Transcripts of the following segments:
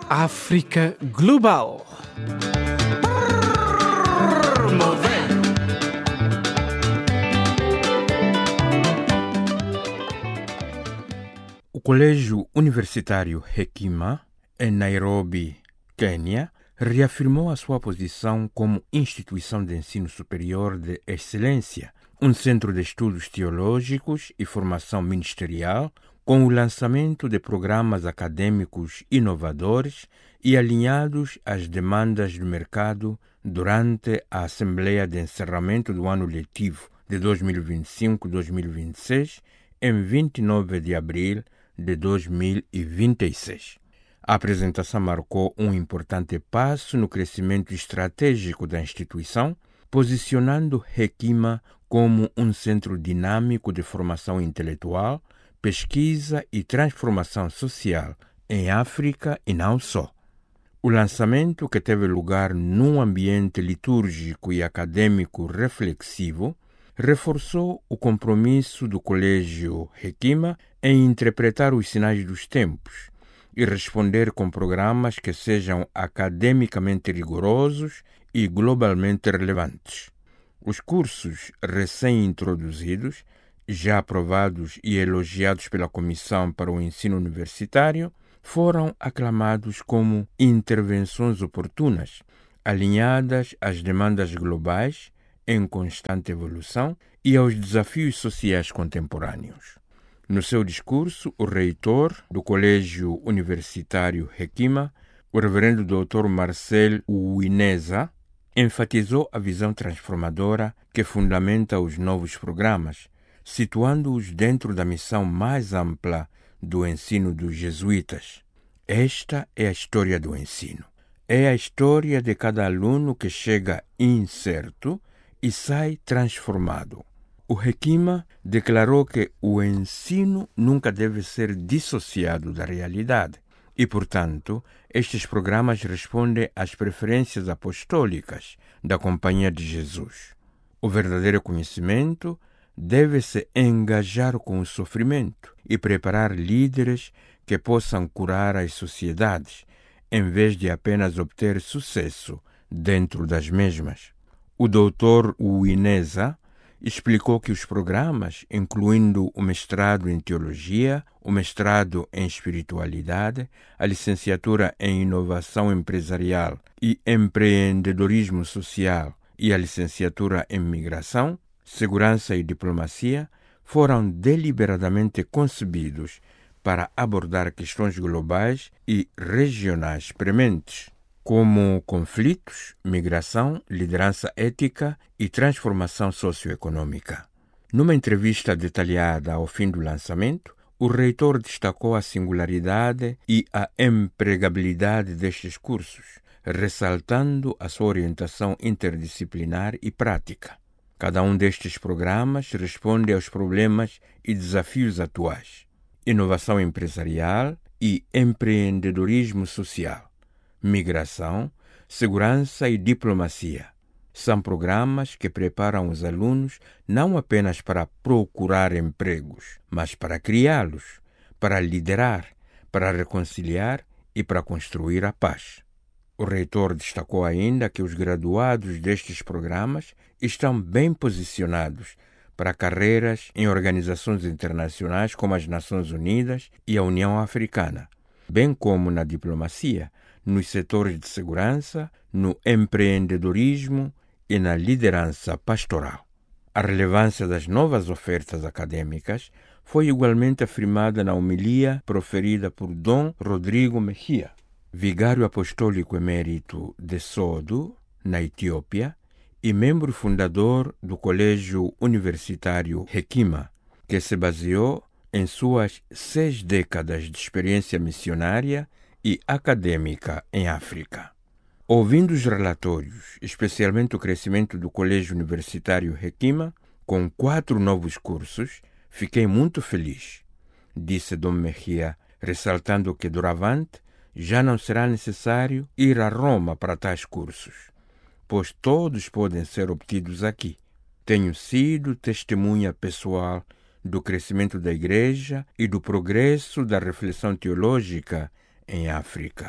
África Global. O Colégio Universitário Hekima, em Nairobi, Quênia, reafirmou a sua posição como instituição de ensino superior de excelência, um centro de estudos teológicos e formação ministerial, com o lançamento de programas acadêmicos inovadores e alinhados às demandas do mercado durante a Assembleia de Encerramento do Ano Letivo de 2025-2026, em 29 de abril de 2026. A apresentação marcou um importante passo no crescimento estratégico da instituição, posicionando Hekima como um centro dinâmico de formação intelectual, pesquisa e transformação social em África e não só. O lançamento, que teve lugar num ambiente litúrgico e acadêmico reflexivo, reforçou o compromisso do Colégio Hekima em interpretar os sinais dos tempos e responder com programas que sejam academicamente rigorosos e globalmente relevantes. Os cursos recém-introduzidos, já aprovados e elogiados pela Comissão para o Ensino Universitário, foram aclamados como intervenções oportunas, alinhadas às demandas globais em constante evolução e aos desafios sociais contemporâneos. No seu discurso, o reitor do Colégio Universitário Hekima, o reverendo Dr. Marcel Uineza, enfatizou a visão transformadora que fundamenta os novos programas, situando-os dentro da missão mais ampla do ensino dos jesuítas. Esta é a história do ensino. É a história de cada aluno que chega incerto e sai transformado. O Hekima declarou que o ensino nunca deve ser dissociado da realidade e, portanto, estes programas respondem às preferências apostólicas da Companhia de Jesus. O verdadeiro conhecimento deve-se engajar com o sofrimento e preparar líderes que possam curar as sociedades, em vez de apenas obter sucesso dentro das mesmas. O Dr. Uineza explicou que os programas, incluindo o mestrado em Teologia, o mestrado em Espiritualidade, a licenciatura em Inovação Empresarial e Empreendedorismo Social e a licenciatura em Migração, Segurança e Diplomacia, foram deliberadamente concebidos para abordar questões globais e regionais prementes, como conflitos, migração, liderança ética e transformação socioeconômica. Numa entrevista detalhada ao fim do lançamento, o reitor destacou a singularidade e a empregabilidade destes cursos, ressaltando a sua orientação interdisciplinar e prática. Cada um destes programas responde aos problemas e desafios atuais: inovação empresarial e empreendedorismo social, migração, segurança e diplomacia. São programas que preparam os alunos não apenas para procurar empregos, mas para criá-los, para liderar, para reconciliar e para construir a paz. O reitor destacou ainda que os graduados destes programas estão bem posicionados para carreiras em organizações internacionais como as Nações Unidas e a União Africana, bem como na diplomacia, nos setores de segurança, no empreendedorismo e na liderança pastoral. A relevância das novas ofertas acadêmicas foi igualmente afirmada na homilia proferida por Dom Rodrigo Mejia, vigário apostólico emérito de Sodo, na Etiópia, e membro fundador do Colégio Universitário Hekima, que se baseou em suas 6 décadas de experiência missionária e acadêmica em África. Ouvindo os relatórios, especialmente o crescimento do Colégio Universitário Hekima, com 4 novos cursos, fiquei muito feliz, disse Dom Mejia, ressaltando que doravante já não será necessário ir a Roma para tais cursos, pois todos podem ser obtidos aqui. Tenho sido testemunha pessoal do crescimento da Igreja e do progresso da reflexão teológica em África,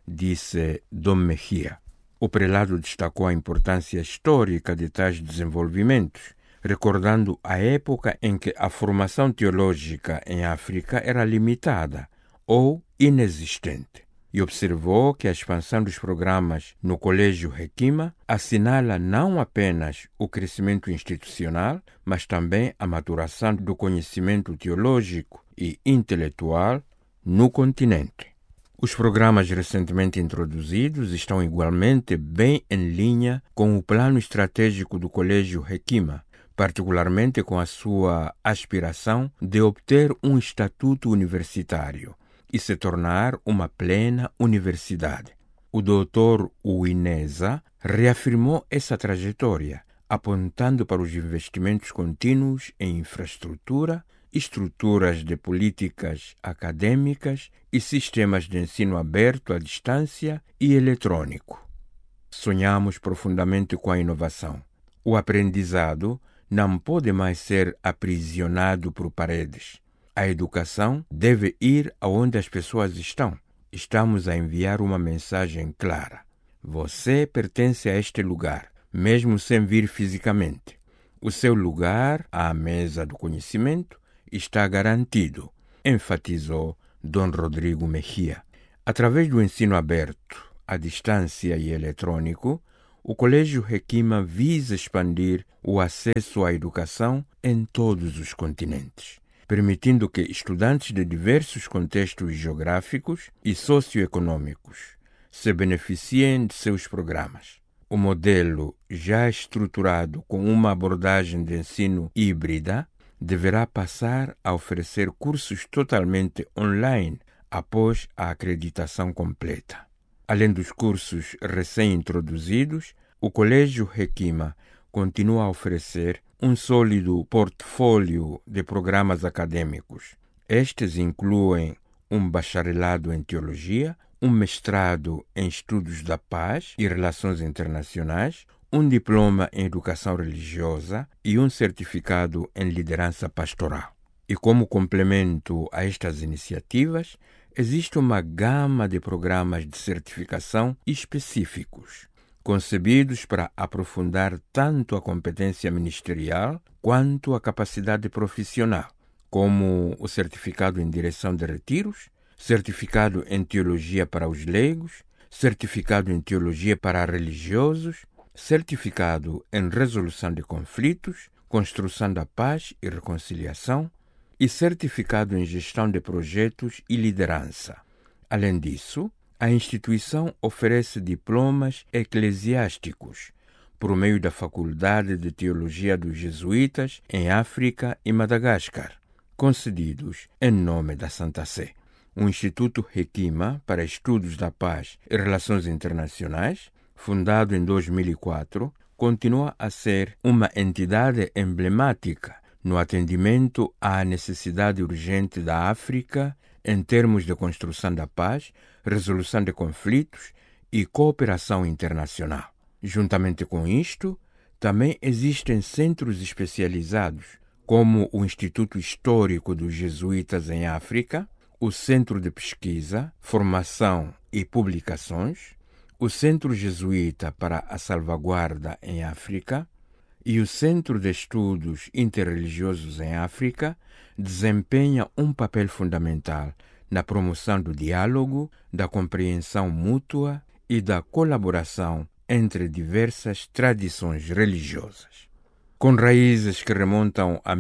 disse Dom Mejia. O prelado destacou a importância histórica de tais desenvolvimentos, recordando a época em que a formação teológica em África era limitada ou inexistente, e observou que a expansão dos programas no Colégio Hekima assinala não apenas o crescimento institucional, mas também a maturação do conhecimento teológico e intelectual no continente. Os programas recentemente introduzidos estão igualmente bem em linha com o plano estratégico do Colégio Hekima, particularmente com a sua aspiração de obter um estatuto universitário e se tornar uma plena universidade. O Dr. Uineza reafirmou essa trajetória, apontando para os investimentos contínuos em infraestrutura, estruturas de políticas acadêmicas e sistemas de ensino aberto à distância e eletrônico. Sonhamos profundamente com a inovação. O aprendizado não pode mais ser aprisionado por paredes. A educação deve ir aonde as pessoas estão. Estamos a enviar uma mensagem clara. Você pertence a este lugar, mesmo sem vir fisicamente. O seu lugar à mesa do conhecimento está garantido, enfatizou Dom Rodrigo Mejia. Através do ensino aberto, à distância e eletrônico, o Colégio Hekima visa expandir o acesso à educação em todos os continentes, permitindo que estudantes de diversos contextos geográficos e socioeconômicos se beneficiem de seus programas. O modelo, já estruturado com uma abordagem de ensino híbrida, deverá passar a oferecer cursos totalmente online após a acreditação completa. Além dos cursos recém-introduzidos, o Colégio Hekima continua a oferecer um sólido portfólio de programas acadêmicos. Estes incluem um bacharelado em Teologia, um mestrado em Estudos da Paz e Relações Internacionais, um diploma em Educação Religiosa e um certificado em Liderança Pastoral. E como complemento a estas iniciativas, existe uma gama de programas de certificação específicos, concebidos para aprofundar tanto a competência ministerial quanto a capacidade profissional, como o certificado em direção de retiros, certificado em teologia para os leigos, certificado em teologia para religiosos, certificado em resolução de conflitos, construção da paz e reconciliação e certificado em gestão de projetos e liderança. Além disso, a instituição oferece diplomas eclesiásticos por meio da Faculdade de Teologia dos Jesuítas em África e Madagascar, concedidos em nome da Santa Sé. O Instituto Hekima para Estudos da Paz e Relações Internacionais, fundado em 2004, continua a ser uma entidade emblemática no atendimento à necessidade urgente da África em termos de construção da paz, resolução de conflitos e cooperação internacional. Juntamente com isto, também existem centros especializados, como o Instituto Histórico dos Jesuítas em África, o Centro de Pesquisa, Formação e Publicações, o Centro Jesuíta para a Salvaguarda em África e o Centro de Estudos Interreligiosos em África desempenha um papel fundamental na promoção do diálogo, da compreensão mútua e da colaboração entre diversas tradições religiosas. Com raízes que remontam a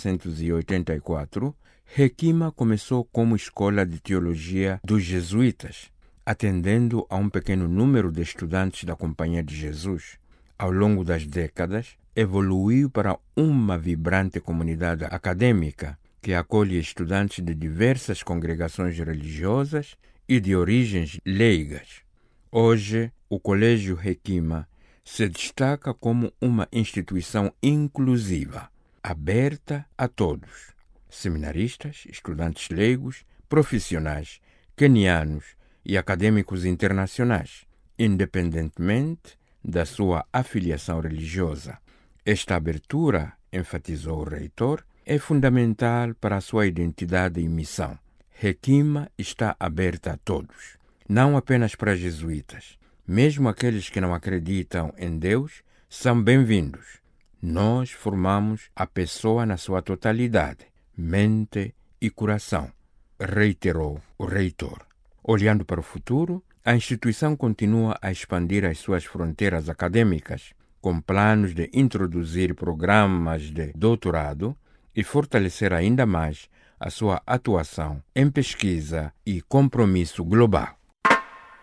1984, Hekima começou como escola de teologia dos jesuítas, atendendo a um pequeno número de estudantes da Companhia de Jesus. Ao longo das décadas, evoluiu para uma vibrante comunidade acadêmica que acolhe estudantes de diversas congregações religiosas e de origens leigas. Hoje, o Colégio Hekima se destaca como uma instituição inclusiva, aberta a todos: seminaristas, estudantes leigos, profissionais, quenianos e acadêmicos internacionais, independentemente da sua afiliação religiosa. Esta abertura, enfatizou o reitor, é fundamental para a sua identidade e missão. Hekima está aberta a todos. não apenas para jesuítas. Mesmo aqueles que não acreditam em Deus são bem-vindos. Nós formamos a pessoa na sua totalidade, mente e coração, reiterou o reitor. Olhando para o futuro, a instituição continua a expandir as suas fronteiras acadêmicas, com planos de introduzir programas de doutorado e fortalecer ainda mais a sua atuação em pesquisa e compromisso global.